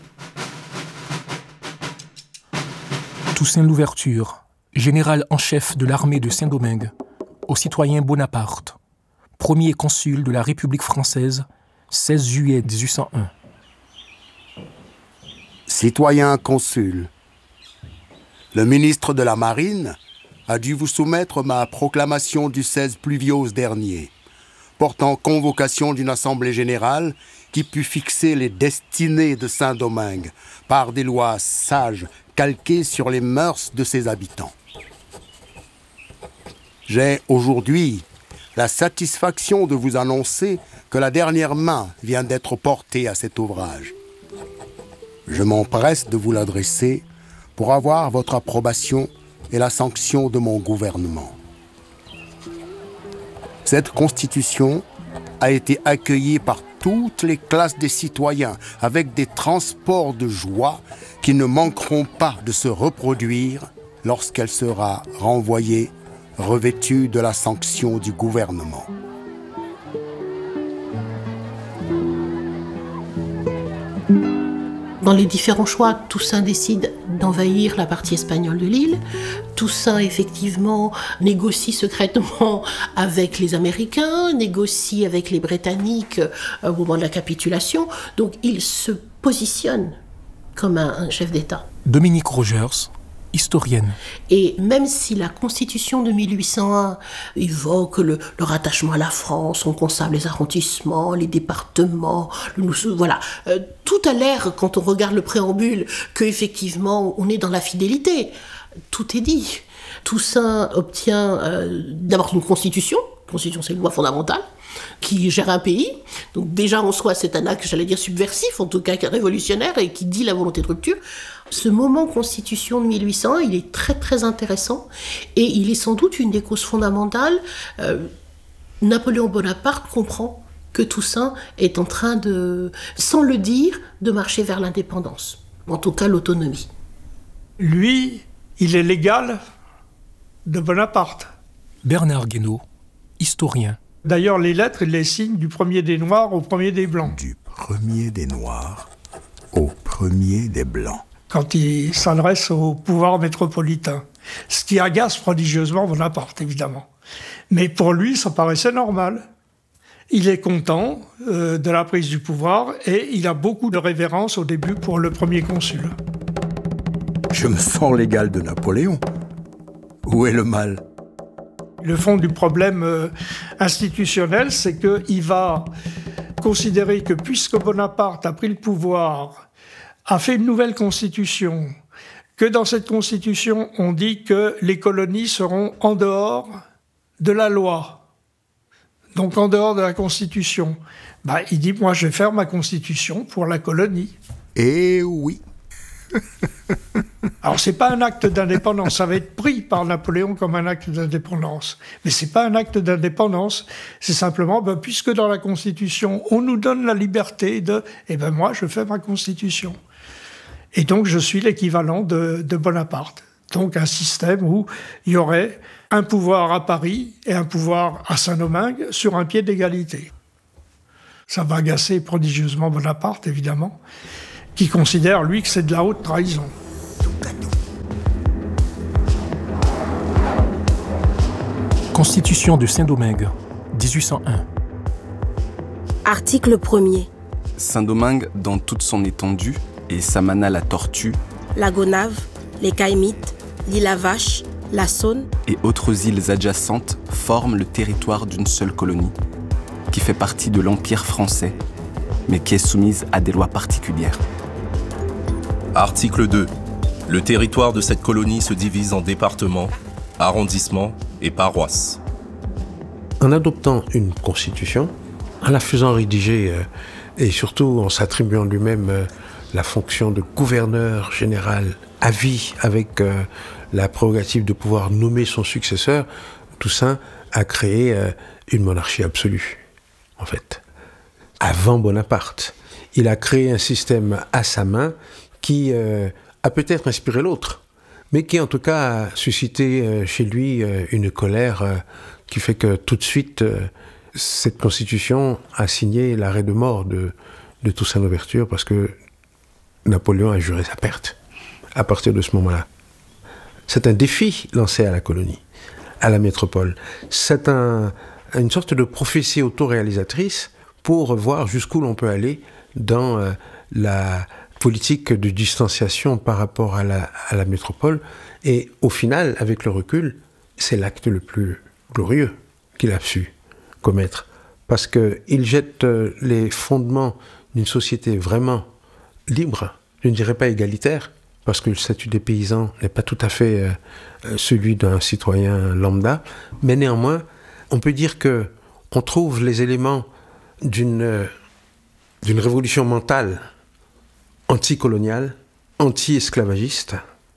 Toussaint Louverture, général en chef de l'armée de Saint-Domingue, au citoyen Bonaparte, premier consul de la République française, 16 juillet 1801. Citoyen consul, le ministre de la Marine a dû vous soumettre ma proclamation du 16 pluviose dernier, portant convocation d'une assemblée générale qui put fixer les destinées de Saint-Domingue par des lois sages calquées sur les mœurs de ses habitants. J'ai aujourd'hui la satisfaction de vous annoncer que la dernière main vient d'être portée à cet ouvrage. Je m'empresse de vous l'adresser pour avoir votre approbation et la sanction de mon gouvernement. Cette constitution a été accueillie par toutes les classes des citoyens avec des transports de joie qui ne manqueront pas de se reproduire lorsqu'elle sera renvoyée, revêtue de la sanction du gouvernement. Dans les différents choix, Toussaint décide d'envahir la partie espagnole de l'île. Toussaint, effectivement, négocie secrètement avec les Américains, négocie avec les Britanniques au moment de la capitulation. Donc, il se positionne comme un chef d'État. Dominique Rogers, historienne. Et même si la Constitution de 1801 évoque le rattachement à la France, on conserve les arrondissements, les départements, voilà, tout a l'air, quand on regarde le préambule, qu'effectivement on est dans la fidélité. Tout est dit. Toussaint obtient d'abord une constitution c'est une loi fondamentale, qui gère un pays. Donc déjà en soi, c'est un acte, j'allais dire, subversif, en tout cas révolutionnaire, et qui dit la volonté de rupture. Ce moment constitution de 1801, il est très très intéressant, et il est sans doute une des causes fondamentales. Napoléon Bonaparte comprend que Toussaint est en train de, sans le dire, de marcher vers l'indépendance, en tout cas l'autonomie. Lui, il est l'égal de Bonaparte. Bernard Guénaud, historien. D'ailleurs, les lettres, il les signe du premier des Noirs au premier des Blancs. Du premier des Noirs au premier des Blancs. Quand il s'adresse au pouvoir métropolitain. Ce qui agace prodigieusement Bonaparte, évidemment. Mais pour lui, ça paraissait normal. Il est content de la prise du pouvoir et il a beaucoup de révérence au début pour le premier consul. Je me sens l'égal de Napoléon. Où est le mal ? Le fond du problème institutionnel, c'est qu'il va considérer que puisque Bonaparte a pris le pouvoir, a fait une nouvelle constitution, que dans cette constitution, on dit que les colonies seront en dehors de la loi. donc en dehors de la Constitution. Il dit, moi je vais faire ma Constitution pour la colonie. Eh oui. Alors c'est pas un acte d'indépendance, ça va être pris par Napoléon comme un acte d'indépendance. Mais c'est pas un acte d'indépendance, c'est simplement, puisque dans la Constitution, on nous donne la liberté de... moi je fais ma Constitution. Et donc je suis l'équivalent de Bonaparte. Donc un système où il y aurait un pouvoir à Paris et un pouvoir à Saint-Domingue sur un pied d'égalité. Ça va agacer prodigieusement Bonaparte, évidemment, qui considère, lui, que c'est de la haute trahison. Constitution de Saint-Domingue, 1801. Article 1er. Saint-Domingue dans toute son étendue et Samana la Tortue, la Gonave, les Caïmites, l'île à Vache, la Saône et autres îles adjacentes forment le territoire d'une seule colonie, qui fait partie de l'Empire français, mais qui est soumise à des lois particulières. Article 2. Le territoire de cette colonie se divise en départements, arrondissements et paroisses. En adoptant une constitution, en la faisant rédiger et surtout en s'attribuant lui-même la fonction de gouverneur général à vie avec la prérogative de pouvoir nommer son successeur, Toussaint a créé une monarchie absolue, en fait. Avant Bonaparte, il a créé un système à sa main qui a peut-être inspiré l'autre, mais qui en tout cas a suscité chez lui une colère qui fait que tout de suite, cette constitution a signé l'arrêt de mort de Toussaint Louverture parce que Napoléon a juré sa perte à partir de ce moment-là. C'est un défi lancé à la colonie, à la métropole. C'est une sorte de prophétie autoréalisatrice pour voir jusqu'où l'on peut aller dans la politique de distanciation par rapport à la métropole. Et au final, avec le recul, c'est l'acte le plus glorieux qu'il a su commettre. Parce qu'il jette les fondements d'une société vraiment libre, je ne dirais pas égalitaire, parce que le statut des paysans n'est pas tout à fait celui d'un citoyen lambda, mais néanmoins, on peut dire qu'on trouve les éléments d'une révolution mentale anticoloniale, anti-esclavagiste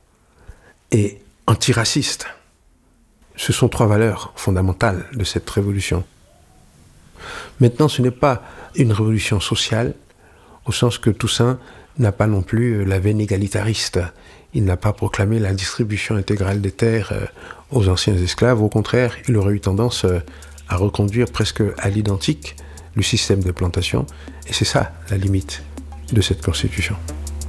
et antiraciste. Ce sont trois valeurs fondamentales de cette révolution. Maintenant, ce n'est pas une révolution sociale, au sens que Toussaint n'a pas non plus la veine égalitariste. Il n'a pas proclamé la distribution intégrale des terres aux anciens esclaves. Au contraire, il aurait eu tendance à reconduire presque à l'identique le système de plantation. Et c'est ça la limite de cette constitution.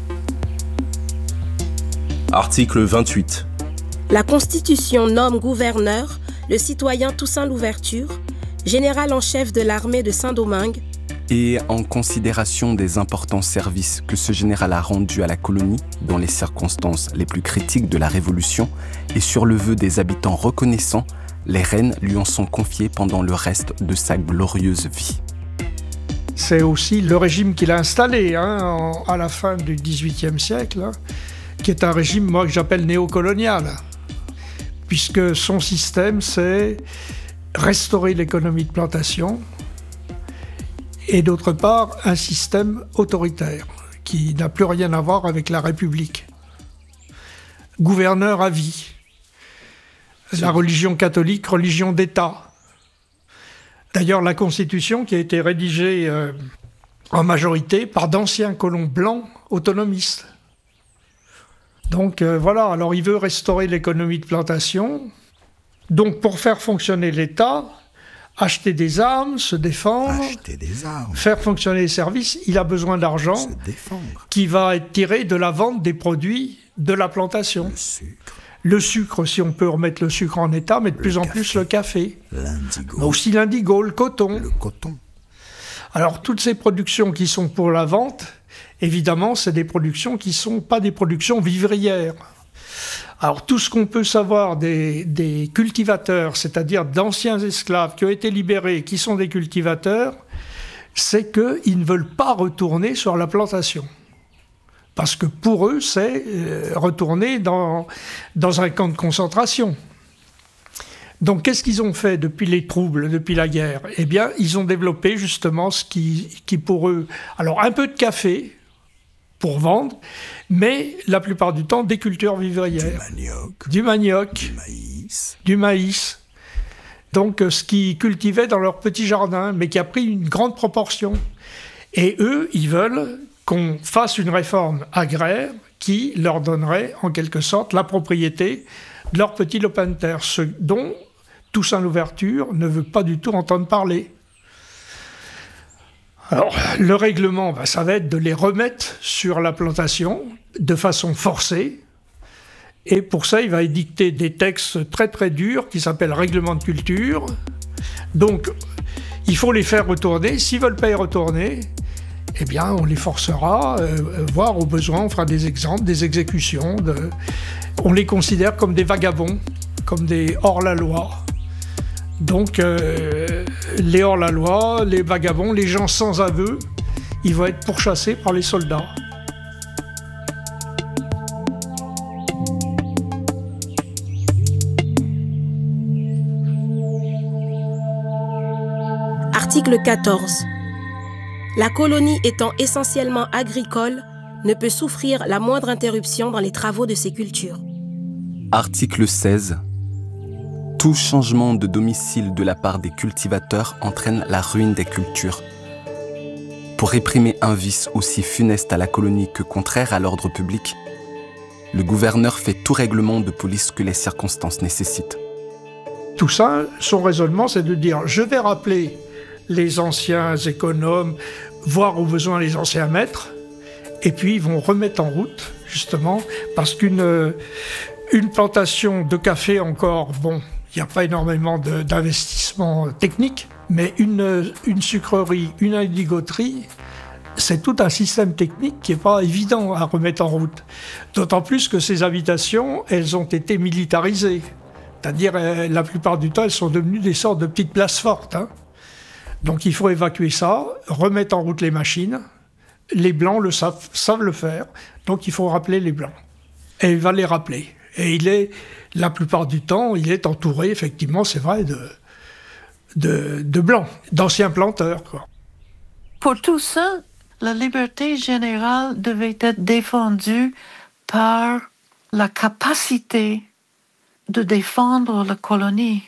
Article 28. La Constitution nomme gouverneur le citoyen Toussaint Louverture, général en chef de l'armée de Saint-Domingue, et en considération des importants services que ce général a rendus à la colonie dans les circonstances les plus critiques de la Révolution et sur le vœu des habitants reconnaissants, les reines lui en sont confiées pendant le reste de sa glorieuse vie. C'est aussi le régime qu'il a installé à la fin du XVIIIe siècle, qui est un régime, moi, que j'appelle néocolonial, puisque son système, c'est restaurer l'économie de plantation, et d'autre part, un système autoritaire qui n'a plus rien à voir avec la République. Gouverneur à vie. La religion catholique, religion d'État. D'ailleurs, la Constitution qui a été rédigée en majorité par d'anciens colons blancs autonomistes. Donc voilà, alors il veut restaurer l'économie de plantation. Donc pour faire fonctionner l'État, acheter des armes, se défendre, faire fonctionner les services, il a besoin d'argent qui va être tiré de la vente des produits de la plantation. Le sucre, si on peut remettre le sucre en état, mais de plus en plus le café. Mais aussi l'indigo, le coton. Alors toutes ces productions qui sont pour la vente, évidemment, c'est des productions qui ne sont pas des productions vivrières. Alors tout ce qu'on peut savoir des cultivateurs, c'est-à-dire d'anciens esclaves qui ont été libérés, qui sont des cultivateurs, c'est qu'ils ne veulent pas retourner sur la plantation. Parce que pour eux, c'est retourner dans un camp de concentration. Donc, qu'est-ce qu'ils ont fait depuis les troubles, depuis la guerre? Eh bien, ils ont développé justement ce qui pour eux... Alors, un peu de café pour vendre, mais la plupart du temps, des cultures vivrières. Du manioc, du maïs. Donc, ce qu'ils cultivaient dans leur petit jardin, mais qui a pris une grande proportion. Et eux, ils veulent qu'on fasse une réforme agraire qui leur donnerait, en quelque sorte, la propriété de leur petit lopin de terre, ce dont Toussaint Louverture ne veut pas du tout entendre parler. Alors, le règlement, ça va être de les remettre sur la plantation de façon forcée. Et pour ça, il va édicter des textes très très durs qui s'appellent règlements de culture. Donc, il faut les faire retourner. S'ils ne veulent pas y retourner, eh bien, on les forcera, voire au besoin, on fera des exemples, des exécutions. On les considère comme des vagabonds, comme des hors-la-loi. Donc, les hors-la-loi, les vagabonds, les gens sans aveu, ils vont être pourchassés par les soldats. Article 14. La colonie étant essentiellement agricole, ne peut souffrir la moindre interruption dans les travaux de ses cultures. Article 16. Tout changement de domicile de la part des cultivateurs entraîne la ruine des cultures. Pour réprimer un vice aussi funeste à la colonie que contraire à l'ordre public, le gouverneur fait tout règlement de police que les circonstances nécessitent. Tout ça, son raisonnement, c'est de dire « je vais rappeler les anciens économes, voire au besoin les anciens maîtres, et puis ils vont remettre en route, justement, parce qu'une plantation de café encore, bon, il n'y a pas énormément d'investissement technique, mais une sucrerie, une indigoterie, c'est tout un système technique qui n'est pas évident à remettre en route. D'autant plus que ces habitations, elles ont été militarisées. C'est-à-dire, la plupart du temps, elles sont devenues des sortes de petites places fortes, hein. Donc il faut évacuer ça, remettre en route les machines. Les Blancs savent le faire, donc il faut rappeler les Blancs. Et il va les rappeler. Et la plupart du temps, il est entouré, effectivement, c'est vrai, de Blancs, d'anciens planteurs, quoi. Pour tout ça, la liberté générale devait être défendue par la capacité de défendre la colonie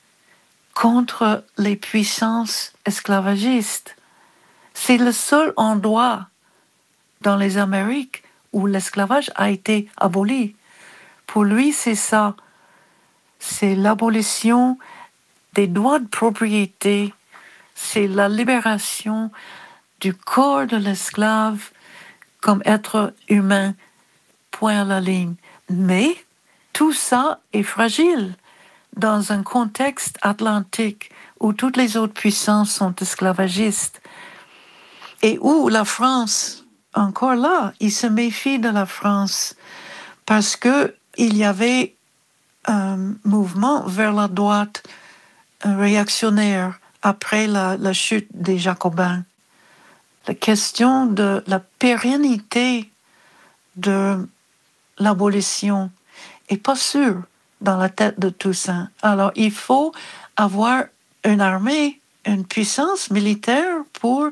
contre les puissances esclavagistes. C'est le seul endroit dans les Amériques où l'esclavage a été aboli. Pour lui, c'est ça. C'est l'abolition des droits de propriété. C'est la libération du corps de l'esclave comme être humain, point à la ligne. Mais tout ça est fragile dans un contexte atlantique où toutes les autres puissances sont esclavagistes et où la France, encore là, il se méfie de la France parce que il y avait un mouvement vers la droite réactionnaire après la chute des Jacobins. La question de la pérennité de l'abolition n'est pas sûre dans la tête de Toussaint. Alors, il faut avoir une armée, une puissance militaire pour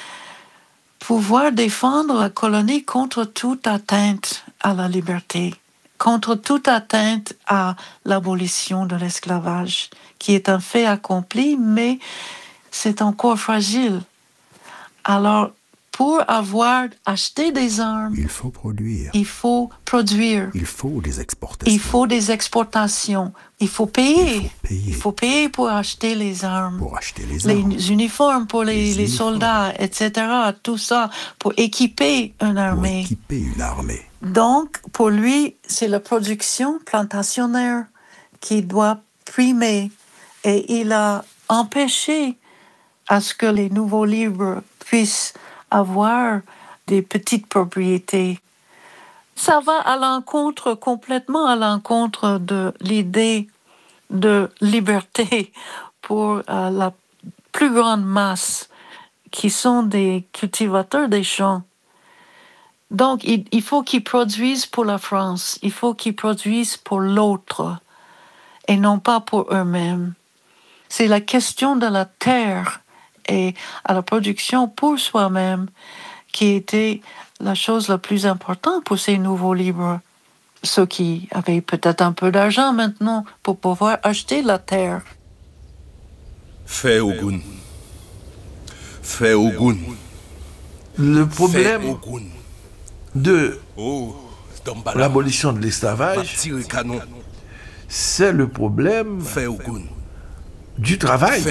pouvoir défendre la colonie contre toute atteinte à la liberté, contre toute atteinte à l'abolition de l'esclavage, qui est un fait accompli, mais c'est encore fragile. Alors, pour avoir acheté des armes, il faut produire. Il faut produire. Il faut des exportations. Il faut des exportations. Il faut payer. Il faut payer pour acheter les armes. Pour acheter les armes. Les uniformes pour les soldats, etc. Tout ça pour équiper une armée. Pour équiper une armée. Donc, pour lui, c'est la production plantationnaire qui doit primer. Et il a empêché à ce que les nouveaux libres puissent avoir des petites propriétés. Ça va à l'encontre, complètement à l'encontre de l'idée de liberté pour la plus grande masse qui sont des cultivateurs des champs. Donc, il faut qu'ils produisent pour la France, il faut qu'ils produisent pour l'autre. et non pas pour eux-mêmes. C'est la question de la terre et à la production pour soi-même qui était la chose la plus importante pour ces nouveaux libres. Ceux qui avaient peut-être un peu d'argent maintenant pour pouvoir acheter la terre. Fait Ogun. Fait Ogun. Le problème de l'abolition de l'esclavage, c'est le problème du travail.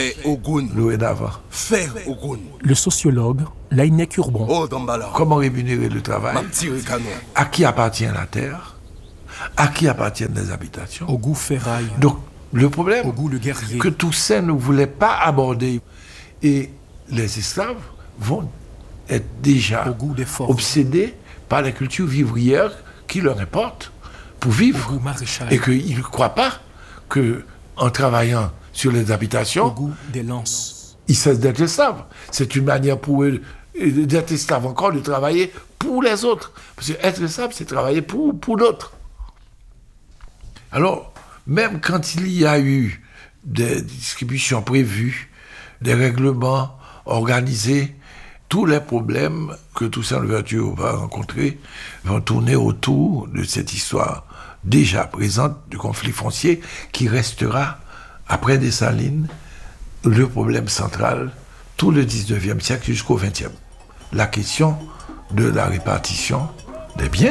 Le sociologue Laïnek Urbon. Comment rémunérer le travail? À qui appartient la terre? À qui appartiennent les habitations? Au goût ferraille. Donc, le problème au goût le guerrier. Que Toussaint ne voulait pas aborder, et les esclaves vont être déjà obsédés par la culture vivrière qui leur importe pour vivre. Et qu'ils ne croient pas qu'en travaillant sur les habitations, au goût des lances, ils cessent d'être esclaves. C'est une manière pour eux d'être esclaves encore, de travailler pour les autres. Parce que être esclave, c'est travailler pour d'autres. Alors, même quand il y a eu des distributions prévues, des règlements organisés, tous les problèmes que Toussaint Louverture va rencontrer vont tourner autour de cette histoire déjà présente du conflit foncier qui restera, après Dessalines, le problème central tout le 19e siècle jusqu'au 20e. La question de la répartition des biens.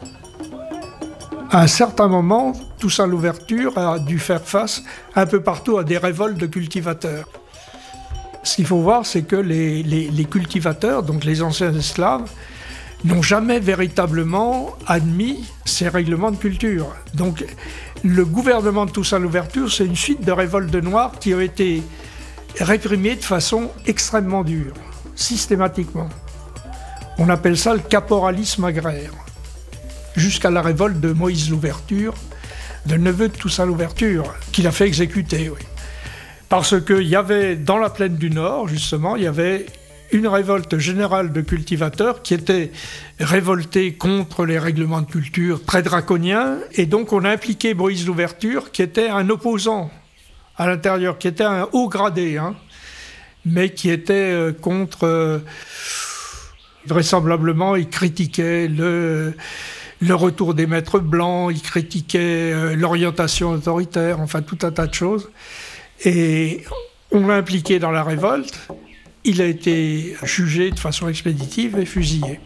À un certain moment, Toussaint Louverture a dû faire face un peu partout à des révoltes de cultivateurs. Ce qu'il faut voir, c'est que les cultivateurs, donc les anciens esclaves, n'ont jamais véritablement admis ces règlements de culture. Donc le gouvernement de Toussaint Louverture, c'est une suite de révoltes de Noirs qui ont été réprimées de façon extrêmement dure, systématiquement. On appelle ça le caporalisme agraire. Jusqu'à la révolte de Moïse Louverture, le neveu de Toussaint Louverture, qu'il a fait exécuter, oui. Parce qu'il y avait, dans la plaine du Nord, justement, il y avait une révolte générale de cultivateurs qui était révoltés contre les règlements de culture très draconiens, et donc on a impliqué Moïse Louverture, qui était un opposant à l'intérieur, qui était un haut gradé, mais qui était contre... vraisemblablement, il critiquait le retour des maîtres blancs, il critiquait l'orientation autoritaire, enfin tout un tas de choses. Et on l'a impliqué dans la révolte, il a été jugé de façon expéditive et fusillé.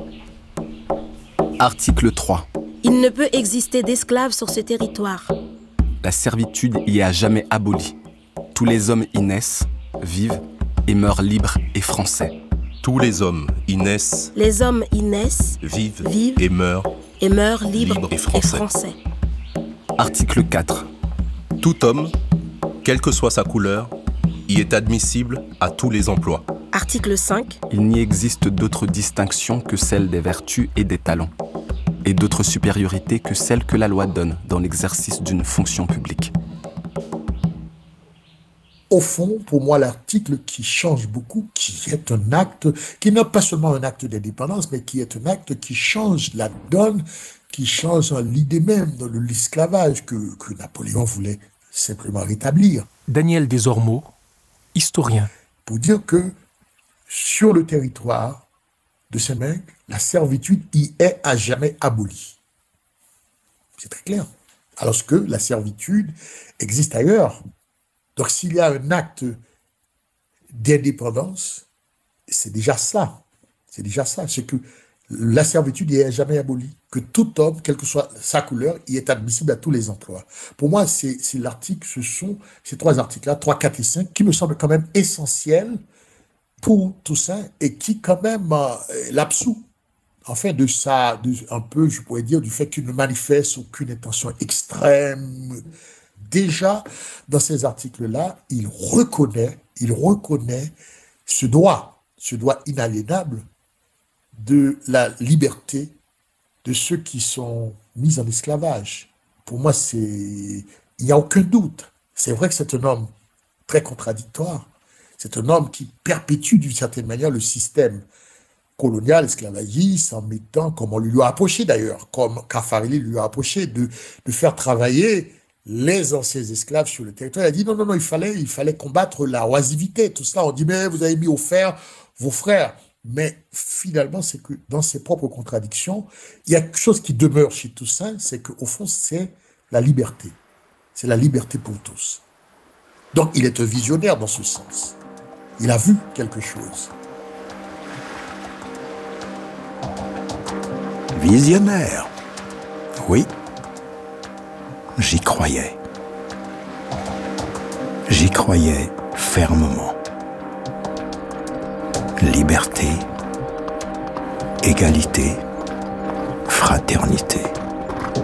Article 3. Il ne peut exister d'esclaves sur ce territoire. La servitude y est à jamais abolie. Tous les hommes y naissent, vivent et meurent libres et français. Tous les hommes y naissent. Les hommes y naissent, vivent et meurent libres et français. Article 4. Tout homme, quelle que soit sa couleur, y est admissible à tous les emplois. Article 5. Il n'y existe d'autre distinction que celle des vertus et des talents, et d'autre supériorité que celle que la loi donne dans l'exercice d'une fonction publique. Au fond, pour moi, l'article qui change beaucoup, qui est un acte, qui n'est pas seulement un acte d'indépendance, mais qui est un acte qui change la donne, qui change l'idée même de l'esclavage que Napoléon voulait simplement rétablir. Daniel Desormeaux, historien. Pour dire que sur le territoire de Saint-Domingue, la servitude y est à jamais abolie. C'est très clair. Alors que la servitude existe ailleurs. Donc s'il y a un acte d'indépendance, c'est déjà ça. C'est déjà ça. C'est que la servitude n'y est jamais abolie. Que tout homme, quelle que soit sa couleur, y est admissible à tous les emplois. Pour moi, c'est l'article, ce sont ces trois articles-là, 3, 4 et 5, qui me semblent quand même essentiels pour Toussaint et qui quand même l'absout. Enfin, de ça, un peu, je pourrais dire, du fait qu'il ne manifeste aucune intention extrême. Déjà, dans ces articles-là, il reconnaît ce droit inaliénable de la liberté de ceux qui sont mis en esclavage. Pour moi, il n'y a aucun doute. C'est vrai que c'est un homme très contradictoire. C'est un homme qui perpétue d'une certaine manière le système colonial, esclavagiste, en mettant, comme on lui a approché d'ailleurs, comme Caffarelli lui a approché, de faire travailler les anciens esclaves sur le territoire. Il a dit non, il fallait combattre la oisivité, tout cela. On dit, mais vous avez mis au fer vos frères. Mais finalement, c'est que dans ses propres contradictions, il y a quelque chose qui demeure chez Toussaint, c'est qu'au fond, c'est la liberté. C'est la liberté pour tous. Donc, il est un visionnaire dans ce sens. Il a vu quelque chose. Visionnaire. Oui. J'y croyais. J'y croyais fermement. Liberté, égalité, fraternité.